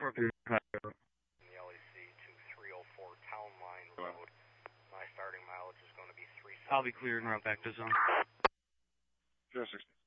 Broken Highway. The LEC to 304 Town Line Road. My starting mileage is going to be 3. I'll be clear and route back to zone. 060.